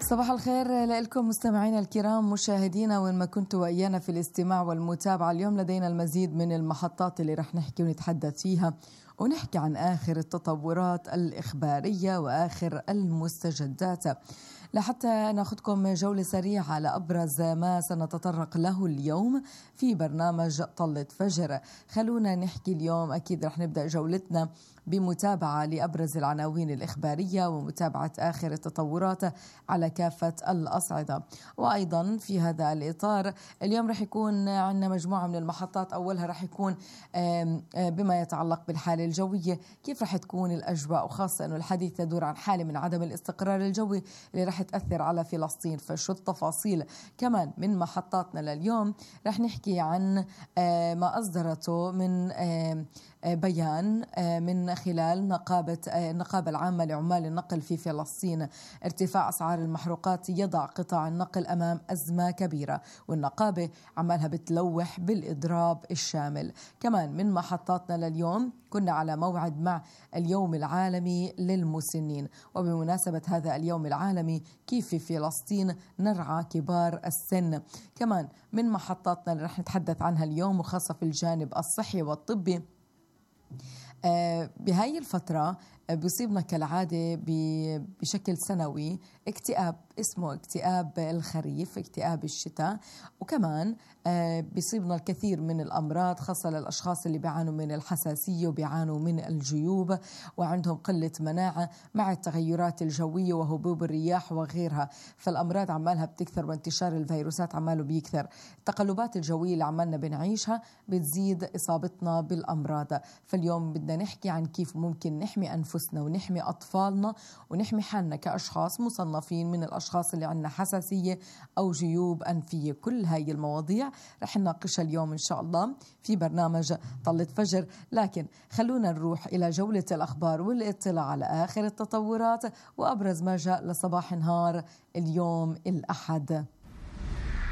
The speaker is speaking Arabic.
صباح الخير لكم مستمعينا الكرام، مشاهدينا وين ما كنتوا وإيانا في الاستماع والمتابعة. اليوم لدينا المزيد من المحطات اللي رح نحكي ونتحدث فيها، ونحكي عن آخر التطورات الإخبارية وآخر المستجدات، لحتى ناخذكم جولة سريعة على أبرز ما سنتطرق له اليوم في برنامج طلة فجر. خلونا نحكي اليوم، أكيد رح نبدأ جولتنا بمتابعة لأبرز العناوين الإخبارية ومتابعة آخر التطورات على كافة الأصعدة. وأيضا في هذا الإطار اليوم رح يكون عندنا مجموعة من المحطات. أولها رح يكون بما يتعلق بالحالة الجوية، كيف رح تكون الأجواء، وخاصة أنه الحديث يدور عن حالة من عدم الاستقرار الجوي اللي رح تأثر على فلسطين. فشو التفاصيل كمان من محطاتنا لليوم؟ رح نحكي عن ما أصدرته من بيان من خلال النقابة العامة لعمال النقل في فلسطين. ارتفاع أسعار المحروقات يضع قطاع النقل أمام أزمة كبيرة، والنقابة عمالها بتلوح بالإضراب الشامل. كمان من محطاتنا لليوم كنا على موعد مع اليوم العالمي للمسنين، وبمناسبة هذا اليوم العالمي كيف في فلسطين نرعى كبار السن. كمان من محطاتنا اللي رح نتحدث عنها اليوم، وخاصة في الجانب الصحي والطبي، بهاي الفترة بيصيبنا كالعادة بشكل سنوي اكتئاب، اسمه اكتئاب الخريف، اكتئاب الشتاء. وكمان بيصيبنا الكثير من الأمراض، خاصة للأشخاص اللي بيعانوا من الحساسية وبيعانوا من الجيوب وعندهم قلة مناعة مع التغيرات الجوية وهبوب الرياح وغيرها. فالأمراض عمالها بتكثر، وانتشار الفيروسات عماله بيكثر. التقلبات الجوية اللي عمالنا بنعيشها بتزيد إصابتنا بالأمراض. فاليوم بدنا نحكي عن كيف ممكن نحمي أنفسنا ونحمي أطفالنا ونحمي حالنا كأشخاص مصنفين من الأشخاص اللي عندنا حساسية أو جيوب أنفية. كل هاي المواضيع رح نناقشها اليوم إن شاء الله في برنامج طلة فجر. لكن خلونا نروح إلى جولة الأخبار والاطلاع على آخر التطورات وأبرز ما جاء لصباح نهار اليوم الأحد.